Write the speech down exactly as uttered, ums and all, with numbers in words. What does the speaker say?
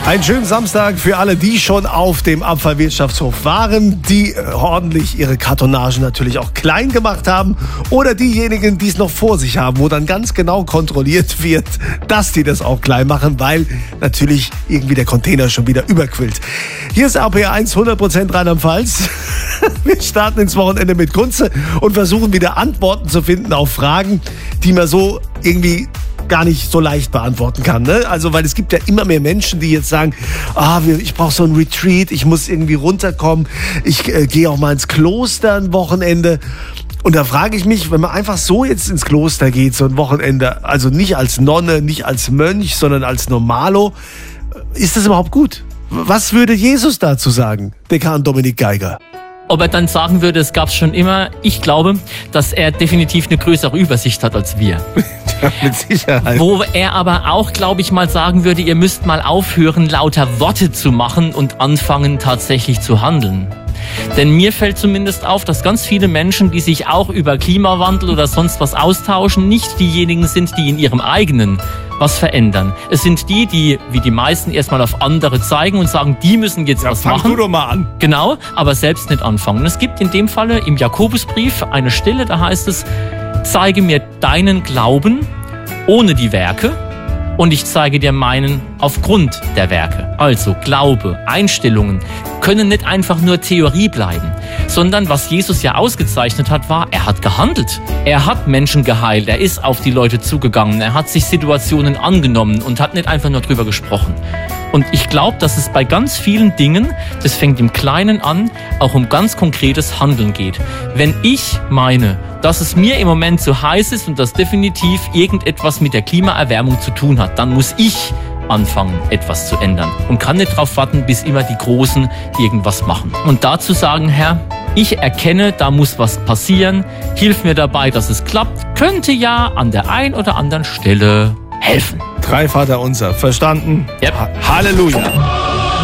Einen schönen Samstag für alle, die schon auf dem Abfallwirtschaftshof waren, die ordentlich ihre Kartonagen natürlich auch klein gemacht haben oder diejenigen, die es noch vor sich haben, wo dann ganz genau kontrolliert wird, dass die das auch klein machen, weil natürlich irgendwie der Container schon wieder überquillt. Hier ist R P R eins, hundert Prozent Rheinland-Pfalz. Wir starten ins Wochenende mit Kunze und versuchen wieder Antworten zu finden auf Fragen, die man so irgendwie gar nicht so leicht beantworten kann. Ne? Also, weil es gibt ja immer mehr Menschen, die jetzt sagen, ah, ich brauche so ein Retreat, ich muss irgendwie runterkommen, ich äh, gehe auch mal ins Kloster ein Wochenende. Und da frage ich mich, wenn man einfach so jetzt ins Kloster geht, so ein Wochenende, also nicht als Nonne, nicht als Mönch, sondern als Normalo, ist das überhaupt gut? Was würde Jesus dazu sagen, Dekan Dominik Geiger? Ob er dann sagen würde, es gab es schon immer, ich glaube, dass er definitiv eine größere Übersicht hat als wir. Ja, mit Sicherheit. Wo er aber auch, glaube ich, mal sagen würde, ihr müsst mal aufhören, lauter Worte zu machen und anfangen, tatsächlich zu handeln. Denn mir fällt zumindest auf, dass ganz viele Menschen, die sich auch über Klimawandel oder sonst was austauschen, nicht diejenigen sind, die in ihrem eigenen was verändern. Es sind die, die, wie die meisten, erstmal auf andere zeigen und sagen, die müssen jetzt ja, was fang machen. Fang du doch mal an. Genau, aber selbst nicht anfangen. Und es gibt in dem Falle im Jakobusbrief eine Stelle, da heißt es, zeige mir deinen Glauben ohne die Werke und ich zeige dir meinen aufgrund der Werke. Also Glaube, Einstellungen können nicht einfach nur Theorie bleiben, sondern was Jesus ja ausgezeichnet hat, war, er hat gehandelt. Er hat Menschen geheilt, er ist auf die Leute zugegangen, er hat sich Situationen angenommen und hat nicht einfach nur drüber gesprochen. Und ich glaube, dass es bei ganz vielen Dingen, das fängt im Kleinen an, auch um ganz konkretes Handeln geht. Wenn ich meine, dass es mir im Moment zu heiß ist und das definitiv irgendetwas mit der Klimaerwärmung zu tun hat, dann muss ich anfangen, etwas zu ändern und kann nicht darauf warten, bis immer die Großen irgendwas machen. Und dazu sagen, Herr, ich erkenne, da muss was passieren, hilf mir dabei, dass es klappt, könnte ja an der einen oder anderen Stelle helfen. Drei Vaterunser, verstanden? Yep. Ha- Halleluja.